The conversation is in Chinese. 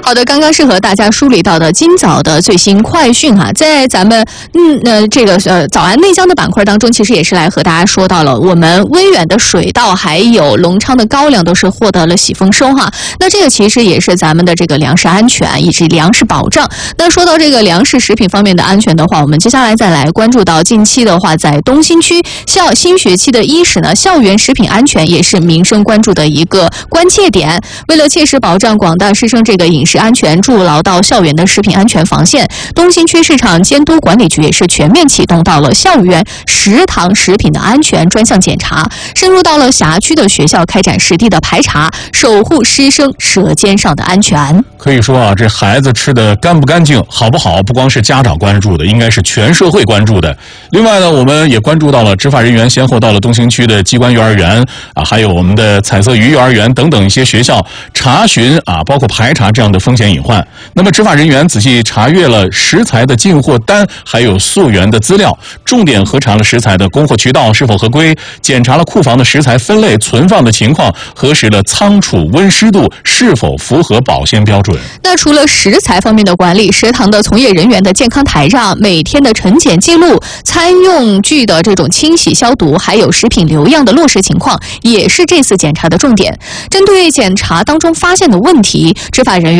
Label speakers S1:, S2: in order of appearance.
S1: 好的，刚刚是和大家梳理到的今早的最新快讯哈，在咱们早安内江的板块当中，其实也是来和大家说到了我们威远的水稻还有隆昌的高粱都是获得了喜丰收哈。那这个其实也是咱们的这个粮食安全以及粮食保障。那说到这个粮食食品方面的安全的话，我们接下来再来关注到近期的话，在东新区新学期的伊始呢，校园食品安全也是民生关注的一个关切点。为了切实保障广大师生这个饮食安全，筑牢到校园的食品安全防线，东新区市场监督管理局也是全面启动到了校园食堂食品的安全专项检查，深入到了辖区的学校开展实地的排查，守护师生舌尖上的安全。
S2: 可以说啊，这孩子吃的干不干净、好不好，不光是家长关注的，应该是全社会关注的。另外呢，我们也关注到了执法人员先后到了东兴区的机关幼儿园啊，还有我们的彩色鱼幼儿园等等一些学校查询啊，包括排查这样的风险隐患。那么执法人员仔细查阅了食材的进货单，还有溯源的资料，重点核查了食材的供货渠道是否合规，检查了库房的食材分类存放的情况，核实了仓储温湿度是否符合保鲜标准。
S1: 那除了食材方面的管理，食堂的从业人员的健康台账、每天的晨检记录、餐用具的这种清洗消毒，还有食品留样的落实情况，也是这次检查的重点。针对检查当中发现的问题，执法人员